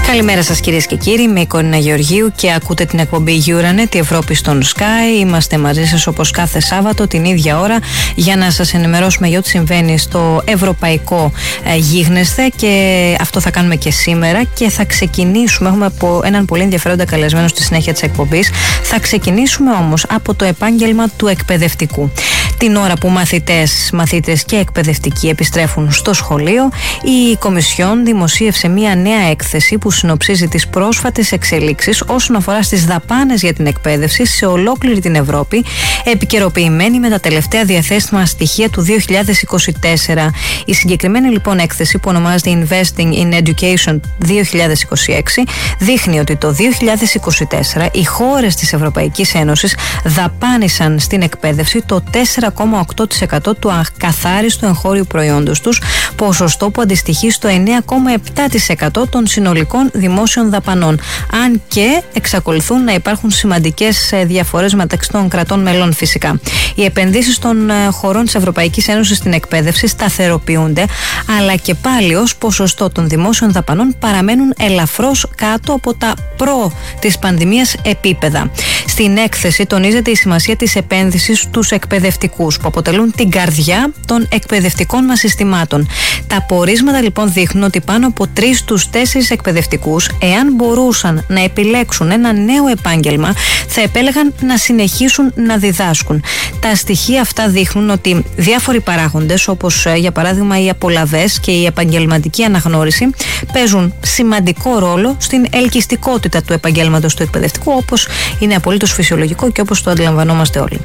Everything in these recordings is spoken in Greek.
Καλημέρα σας κυρίες και κύριοι, είμαι η Κορίνα Γεωργίου και ακούτε την εκπομπή Euronet, η Ευρώπη στον Sky. Είμαστε μαζί σας όπως κάθε Σάββατο την ίδια ώρα για να σας ενημερώσουμε για ό,τι συμβαίνει στο ευρωπαϊκό γίγνεσθε, και αυτό θα κάνουμε και σήμερα. Και θα ξεκινήσουμε, έχουμε έναν πολύ ενδιαφέροντα καλεσμένο στη συνέχεια της εκπομπής. Θα ξεκινήσουμε όμως από το επάγγελμα του εκπαιδευτικού. Την ώρα που μαθήτες και εκπαιδευτικοί επιστρέφουν στο σχολείο, η Κομισιόν δημοσίευσε μία νέα έκθεση που συνοψίζει τις πρόσφατες εξελίξεις όσον αφορά στις δαπάνες για την εκπαίδευση σε ολόκληρη την Ευρώπη, επικαιροποιημένη με τα τελευταία διαθέσιμα στοιχεία του 2024. Η συγκεκριμένη λοιπόν έκθεση, που ονομάζεται Investing in Education 2026, δείχνει ότι το 2024 οι χώρες της Ευρωπαϊκής Ένωσης δαπάνησαν στην εκπαίδευση το 4,8% του ακαθάριστου εγχώριου προϊόντος τους, ποσοστό που αντιστοιχεί στο 9,7% των συνολικών δημόσιων δαπανών. Αν και εξακολουθούν να υπάρχουν σημαντικές διαφορές μεταξύ των κρατών μελών φυσικά. Οι επενδύσεις των χωρών της Ευρωπαϊκής Ένωσης στην εκπαίδευση σταθεροποιούνται, αλλά και πάλι ως ποσοστό των δημόσιων δαπανών παραμένουν ελαφρώς κάτω από τα προ της πανδημίας επίπεδα. Στην έκθεση τονίζεται η σημασία της επένδυσης στους εκπαιδευτικούς, που αποτελούν την καρδιά των εκπαιδευτικών μας συστημάτων. Τα πορίσματα λοιπόν δείχνουν ότι πάνω από 3 στους 4 εκπαιδευτικούς, εάν μπορούσαν να επιλέξουν ένα νέο επάγγελμα, θα επέλεγαν να συνεχίσουν να διδάσκουν. Τα στοιχεία αυτά δείχνουν ότι διάφοροι παράγοντες, όπως για παράδειγμα οι απολαβές και η επαγγελματική αναγνώριση, παίζουν σημαντικό ρόλο στην ελκυστικότητα του επαγγέλματος του εκπαιδευτικού, όπως είναι απολύτως φυσιολογικό και όπως το αντιλαμβανόμαστε όλοι.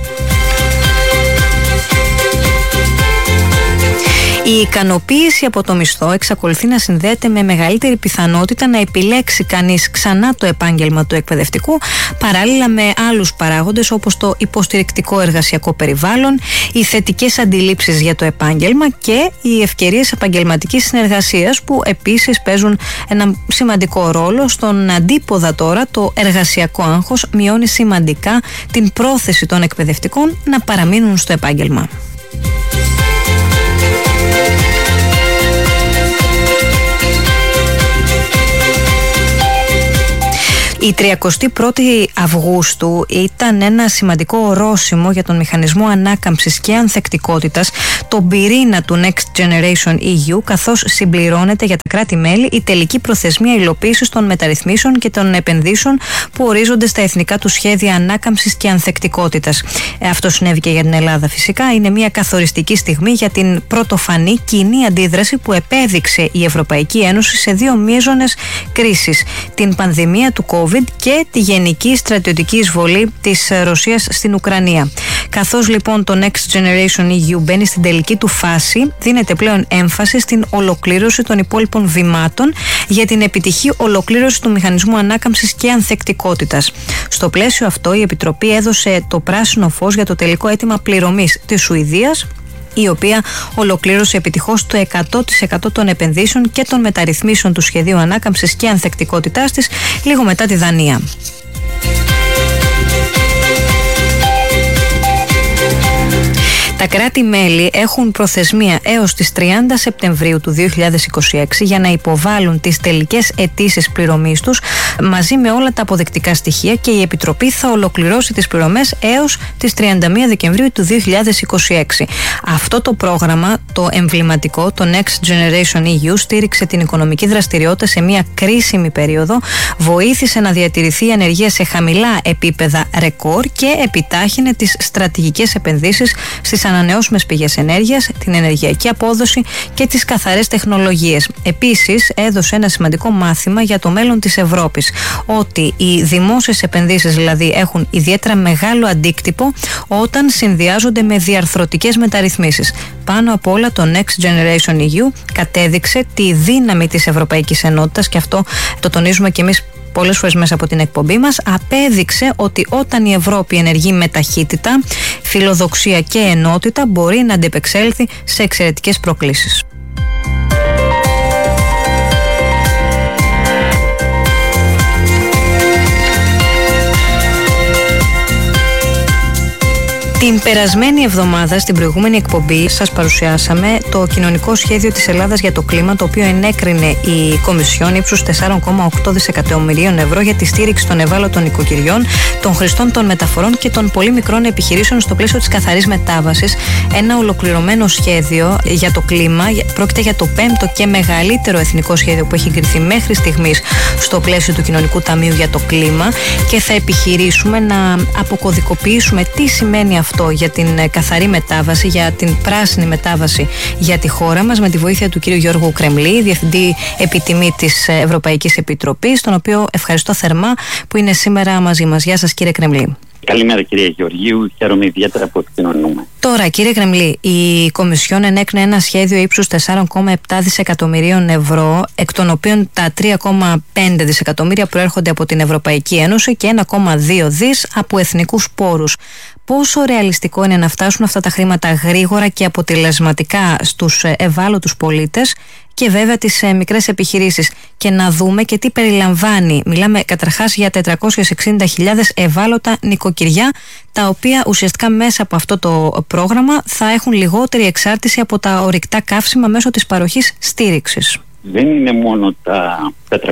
Η ικανοποίηση από το μισθό εξακολουθεί να συνδέεται με μεγαλύτερη πιθανότητα να επιλέξει κανείς ξανά το επάγγελμα του εκπαιδευτικού, παράλληλα με άλλους παράγοντες όπως το υποστηρικτικό εργασιακό περιβάλλον, οι θετικές αντιλήψεις για το επάγγελμα και οι ευκαιρίες επαγγελματικής συνεργασίας, που επίσης παίζουν ένα σημαντικό ρόλο. Στον αντίποδα τώρα, το εργασιακό άγχος μειώνει σημαντικά την πρόθεση των εκπαιδευτικών να παραμείνουν στο επάγγελμα. Η 31η Αυγούστου ήταν ένα σημαντικό ορόσημο για τον μηχανισμό ανάκαμψης και ανθεκτικότητας, τον πυρήνα του Next Generation EU, καθώς συμπληρώνεται για τα κράτη-μέλη η τελική προθεσμία υλοποίησης των μεταρρυθμίσεων και των επενδύσεων που ορίζονται στα εθνικά του σχέδια ανάκαμψης και ανθεκτικότητας. Αυτό συνέβη και για την Ελλάδα φυσικά. Είναι μια καθοριστική στιγμή για την πρωτοφανή κοινή αντίδραση που επέδειξε η Ευρωπαϊκή Ένωση σε 2 μείζονες κρίσεις: την πανδημία του COVID και τη γενική στρατιωτική εισβολή της Ρωσίας στην Ουκρανία. Καθώς λοιπόν το Next Generation EU μπαίνει στην τελική του φάση, δίνεται πλέον έμφαση στην ολοκλήρωση των υπόλοιπων βημάτων για την επιτυχή ολοκλήρωση του μηχανισμού ανάκαμψης και ανθεκτικότητας. Στο πλαίσιο αυτό, η Επιτροπή έδωσε το πράσινο φως για το τελικό αίτημα πληρωμής της Σουηδίας, η οποία ολοκλήρωσε επιτυχώς το 100% των επενδύσεων και των μεταρρυθμίσεων του σχεδίου ανάκαμψης και ανθεκτικότητάς της λίγο μετά τη Δανία. Τα κράτη-μέλη έχουν προθεσμία έως τις 30 Σεπτεμβρίου του 2026 για να υποβάλουν τις τελικές αιτήσεις πληρωμής τους μαζί με όλα τα αποδεικτικά στοιχεία, και η Επιτροπή θα ολοκληρώσει τις πληρωμές έως τις 31 Δεκεμβρίου του 2026. Αυτό το πρόγραμμα, το εμβληματικό, το Next Generation EU, στήριξε την οικονομική δραστηριότητα σε μια κρίσιμη περίοδο, βοήθησε να διατηρηθεί η ανεργία σε χαμηλά επίπεδα ρεκόρ και επιτάχυνε τις στρατηγικές επενδύσεις στις ανανεώσιμες πηγές ενέργειας, την ενεργειακή απόδοση και τις καθαρές τεχνολογίες. Επίσης, έδωσε ένα σημαντικό μάθημα για το μέλλον της Ευρώπης, ότι οι δημόσιες επενδύσεις δηλαδή έχουν ιδιαίτερα μεγάλο αντίκτυπο όταν συνδυάζονται με διαρθρωτικές μεταρρυθμίσεις. Πάνω απ' όλα, το Next Generation EU κατέδειξε τη δύναμη της Ευρωπαϊκής Ενότητας, και αυτό το τονίζουμε κι εμείς πολλές φορές μέσα από την εκπομπή μας. Απέδειξε ότι όταν η Ευρώπη ενεργεί με ταχύτητα, φιλοδοξία και ενότητα, μπορεί να αντιπεξέλθει σε εξαιρετικές προκλήσεις. Την Την περασμένη εβδομάδα, στην προηγούμενη εκπομπή, σας παρουσιάσαμε το κοινωνικό σχέδιο της Ελλάδας για το κλίμα, το οποίο ενέκρινε η Κομισιόν ύψους 4,8 δισεκατομμυρίων ευρώ για τη στήριξη των ευάλωτων νοικοκυριών, των χρηστών των μεταφορών και των πολύ μικρών επιχειρήσεων στο πλαίσιο της καθαρής μετάβασης. Ένα ολοκληρωμένο σχέδιο για το κλίμα. Πρόκειται για το 5ο και μεγαλύτερο εθνικό σχέδιο που έχει εγκριθεί μέχρι στιγμής στο πλαίσιο του Κοινωνικού Ταμείου για το κλίμα, και θα επιχειρήσουμε να αποκωδικοποιήσουμε τι σημαίνει αυτό για την καθαρή μετάβαση, για την πράσινη μετάβαση για τη χώρα μας, με τη βοήθεια του κ. Γιώργου Κρεμλή, Διευθυντή Επιτιμή της Ευρωπαϊκής Επιτροπής, τον οποίο ευχαριστώ θερμά που είναι σήμερα μαζί μας. Γεια σας, κύριε Κρεμλή. Καλημέρα, κυρία Γεωργίου. Χαίρομαι ιδιαίτερα που επικοινωνούμε. Τώρα, κύριε Κρεμλή, η Κομισιόν ενέκρινε ένα σχέδιο ύψους 4,7 δισεκατομμυρίων ευρώ, εκ των οποίων τα 3,5 δισεκατομμύρια προέρχονται από την Ευρωπαϊκή Ένωση και 1,2 δις από εθνικούς πόρους. Πόσο ρεαλιστικό είναι να φτάσουν αυτά τα χρήματα γρήγορα και αποτελεσματικά στους ευάλωτους πολίτες και βέβαια τις μικρές επιχειρήσεις, και να δούμε και τι περιλαμβάνει? Μιλάμε καταρχάς για 460.000 ευάλωτα νοικοκυριά, τα οποία ουσιαστικά μέσα από αυτό το πρόγραμμα θα έχουν λιγότερη εξάρτηση από τα ορυκτά καύσιμα μέσω της παροχής στήριξης. Δεν είναι μόνο τα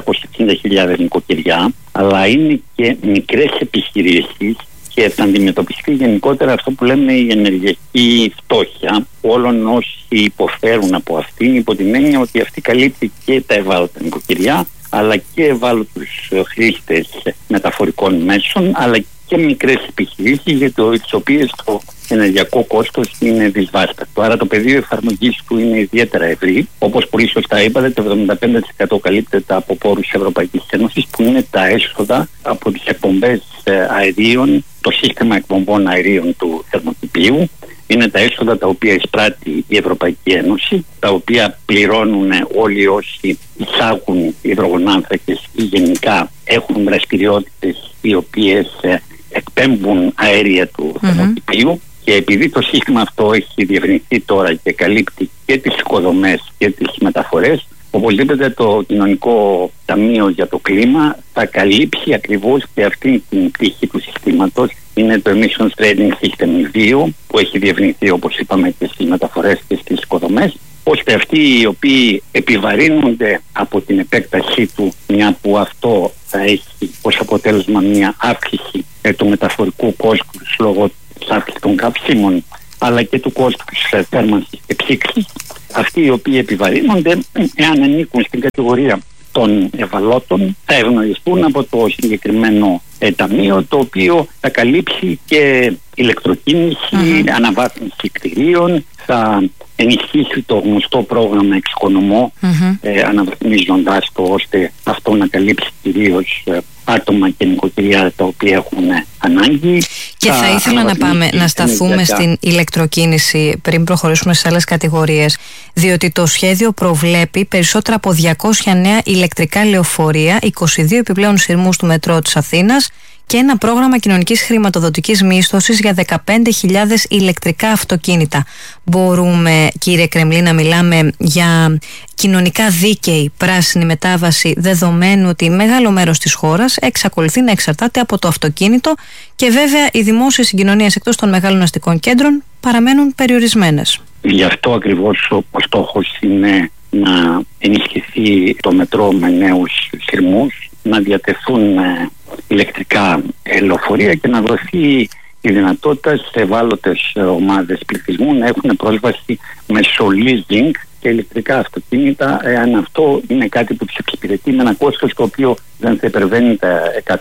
460.000 νοικοκυριά, αλλά είναι και μικρές επιχειρήσεις, και θα αντιμετωπιστεί γενικότερα αυτό που λέμε η ενεργειακή φτώχεια όλων όσοι υποφέρουν από αυτήν, υπό την έννοια ότι αυτή καλύπτει και τα ευάλωτα νοικοκυριά, αλλά και ευάλωτους χρήστες μεταφορικών μέσων, αλλά και μικρές επιχειρήσεις, για τις οποίες το ενεργειακό κόστος είναι δυσβάστατο. Άρα το πεδίο εφαρμογής του είναι ιδιαίτερα ευρύ. Όπως πολύ σωστά είπατε, το 75% καλύπτεται από πόρους Ευρωπαϊκής Ένωσης, που είναι τα έσοδα από τις εκπομπές αερίων, το σύστημα εκπομπών αερίων του θερμοκηπίου. Είναι τα έσοδα τα οποία εισπράττει η Ευρωπαϊκή Ένωση, τα οποία πληρώνουν όλοι όσοι εισάγουν υδρογονάνθρακες ή γενικά έχουν δραστηριότητες οι οποίες εκπέμπουν αέρια του θερμοκηπίου. Και επειδή το σύστημα αυτό έχει διευρυνθεί τώρα και καλύπτει και τις οικοδομές και τις μεταφορές, οπωσδήποτε το Κοινωνικό Ταμείο για το κλίμα θα καλύψει ακριβώς και αυτή την πτυχή του συστήματος. Είναι το Emissions Trading System 2, που έχει διευρυνθεί, όπως είπαμε, και στις μεταφορές και στις οικοδομές, ώστε αυτοί οι οποίοι επιβαρύνονται από την επέκτασή του, μια που αυτό θα έχει ως αποτέλεσμα μια αύξηση του μεταφορικού κόστους λόγω της αύξησης των καυσίμων, αλλά και του κόστου της θέρμανσης και ψήξης, αυτοί οι οποίοι επιβαρύνονται, εάν ανήκουν στην κατηγορία των ευαλώτων, θα ευνοηθούν από το συγκεκριμένο ταμείο, το οποίο θα καλύψει και ηλεκτροκίνηση, αναβάθμιση κτηρίων, θα ενισχύσει το γνωστό πρόγραμμα εξοικονομώ, αναβαθμίζοντας το, ώστε αυτό να καλύψει κυρίως άτομα και νοικοκυριά τα οποία έχουν ανάγκη. Και θα ήθελα να σταθούμε στην ηλεκτροκίνηση πριν προχωρήσουμε σε άλλες κατηγορίες, διότι το σχέδιο προβλέπει περισσότερα από 200 νέα ηλεκτρικά λεωφορεία, 22 επιπλέον σειρμούς του μετρό της Αθήνας και ένα πρόγραμμα κοινωνικής χρηματοδοτικής μίσθωσης για 15.000 ηλεκτρικά αυτοκίνητα. Μπορούμε, κύριε Κρεμλή, να μιλάμε για κοινωνικά δίκαιη πράσινη μετάβαση, δεδομένου ότι μεγάλο μέρος της χώρας εξακολουθεί να εξαρτάται από το αυτοκίνητο και βέβαια οι δημόσιες συγκοινωνίες εκτός των μεγάλων αστικών κέντρων παραμένουν περιορισμένες? Γι' αυτό ακριβώς ο στόχος είναι να ενισχυθεί το μετρό με νέους σειρμούς, να διατεθούν ηλεκτρικά λεωφορεία και να δοθεί η δυνατότητα σε ευάλωτες ομάδες πληθυσμού να έχουν πρόσβαση μέσω leasing και ηλεκτρικά αυτοκίνητα, εάν αυτό είναι κάτι που τους εξυπηρετεί με ένα κόστος το οποίο δεν θα υπερβαίνει τα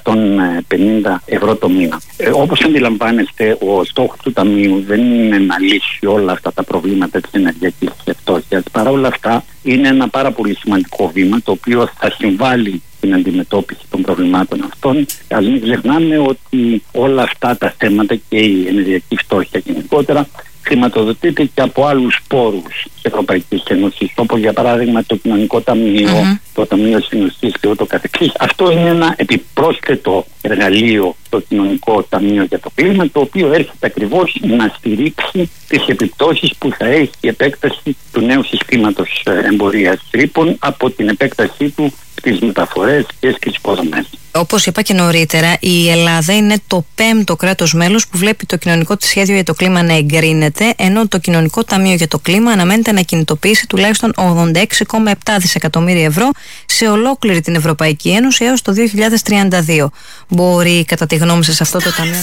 150 ευρώ το μήνα. Όπως αντιλαμβάνεστε, ο στόχος του Ταμείου δεν είναι να λύσει όλα αυτά τα προβλήματα της ενεργειακής φτώχειας. Παρά όλα αυτά, είναι ένα πάρα πολύ σημαντικό βήμα, το οποίο θα συμβάλλει στην αντιμετώπιση των προβλημάτων αυτών. Ας μην ξεχνάμε ότι όλα αυτά τα θέματα και η ενεργειακή φτώχεια γενικότερα χρηματοδοτείται και από άλλους πόρους της Ευρωπαϊκής Ένωσης, όπως για παράδειγμα το Κοινωνικό Ταμείο, το Ταμείο Συνοχής και ούτω καθεξής. Αυτό είναι ένα επιπρόσθετο εργαλείο, το Κοινωνικό Ταμείο για το κλίμα, το οποίο έρχεται ακριβώς να στηρίξει τις επιπτώσεις που θα έχει η επέκταση του νέου συστήματος εμπορίας ρήπων από την επέκτασή του στις μεταφορές και στις υποδομές. Όπως είπα και νωρίτερα, η Ελλάδα είναι το 5ο κράτος μέλος που βλέπει το κοινωνικό της σχέδιο για το κλίμα να εγκρίνεται, ενώ το Κοινωνικό Ταμείο για το Κλίμα αναμένεται να κινητοποιήσει τουλάχιστον 86,7 δισεκατομμύρια ευρώ σε ολόκληρη την Ευρωπαϊκή Ένωση έως το 2032. Μπορεί, κατά τη γνώμη σας, αυτό το ταμείο...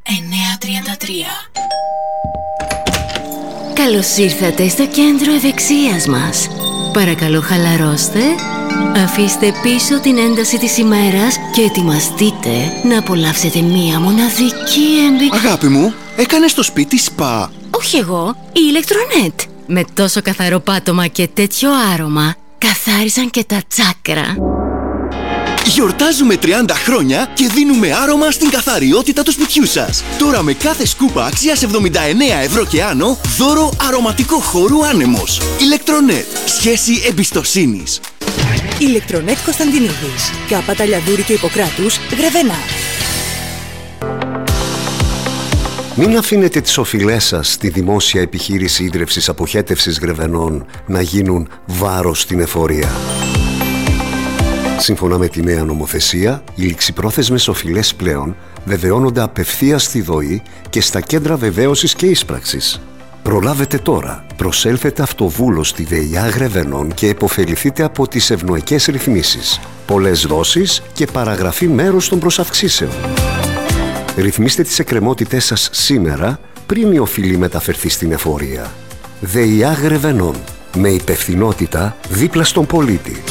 Καλώς ήρθατε στο κέντρο ευεξίας μας. Παρακαλώ χαλαρώστε, αφήστε πίσω την ένταση της ημέρας και ετοιμαστείτε να απολαύσετε μία μοναδική εμπειρία. Αγάπη μου, έκανες το σπίτι σπα? Όχι εγώ, η Ηλεκτρονέτ. Με τόσο καθαρό πάτωμα και τέτοιο άρωμα, καθάρισαν και τα τσάκρα. Γιορτάζουμε 30 χρόνια και δίνουμε άρωμα στην καθαριότητα του σπιτιού σας. Τώρα με κάθε σκούπα αξίας 79 ευρώ και άνω, δώρο αρωματικό χώρου άνεμος. Ηλεκτρονέτ. Σχέση εμπιστοσύνης. Ηλεκτρονέτ Κωνσταντινίδης. Κάπα Λιαδούρη και Ιπποκράτους, Γρεβενά. Μην αφήνετε τις οφειλές σας στη δημόσια επιχείρηση ίδρευσης αποχέτευσης Γρεβενών να γίνουν βάρος στην εφορία. Σύμφωνα με τη νέα νομοθεσία, οι ληξιπρόθεσμες οφειλές πλέον βεβαιώνονται απευθείας στη ΔΟΗ και στα κέντρα βεβαίωσης και ίσπραξης. Προλάβετε τώρα. Προσέλθετε αυτοβούλος στη ΔΕΙΑ Γρεβενών και επωφεληθείτε από τις ευνοϊκές ρυθμίσεις. Πολλές δόσεις και παραγραφή μέρους των προσαυξήσεων. Ρυθμίστε τις εκκρεμότητές σας σήμερα πριν η οφειλή μεταφερθεί στην εφορία. ΔΕΙΑ Γρεβενών. Με υπευθυνότητα δίπλα στον πολίτη.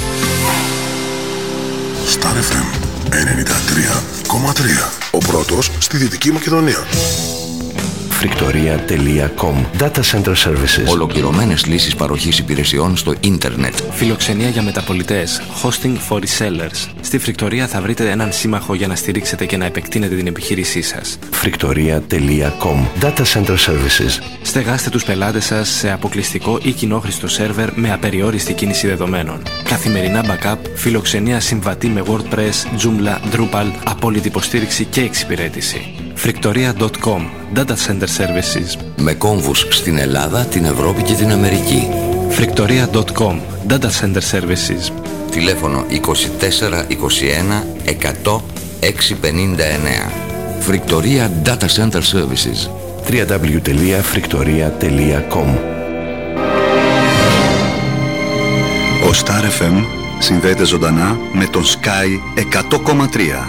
Star FM 93,3. Ο πρώτος στη Δυτική Μακεδονία. Friktoria.com Data Center Services. Ολοκληρωμένες λύσεις παροχής υπηρεσιών στο ίντερνετ. Φιλοξενία για μεταπωλητές. Hosting for resellers. Στη Friktoria θα βρείτε έναν σύμμαχο για να στηρίξετε και να επεκτείνετε την επιχείρησή σας. Friktoria.com Data Center Services. Στεγάστε τους πελάτες σας σε αποκλειστικό ή κοινόχρηστο σερβερ με απεριόριστη κίνηση δεδομένων. Καθημερινά backup, φιλοξενία συμβατή με WordPress, Joomla, Drupal, απόλυτη υποστήριξη και εξυπηρέτηση. Friktoria.com Data Center Services. Με κόμβους στην Ελλάδα, την Ευρώπη και την Αμερική. Friktoria.com Data Center Services. Τηλέφωνο 24 21 100 659. Friktoria Data Center Services. www.friktoria.com. Ο Star FM συνδέεται ζωντανά με τον Sky 100,3.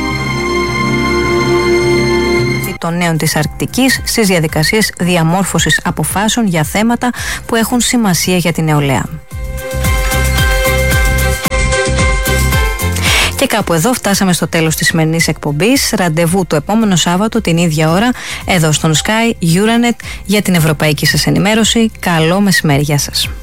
Των νέων της Αρκτικής στις διαδικασίες διαμόρφωσης αποφάσεων για θέματα που έχουν σημασία για την νεολαία. Και κάπου εδώ φτάσαμε στο τέλος της σημερινής εκπομπής. Ραντεβού το επόμενο Σάββατο την ίδια ώρα εδώ στον Sky Euronet για την ευρωπαϊκή σας ενημέρωση. Καλό μεσημέρι, γεια σας.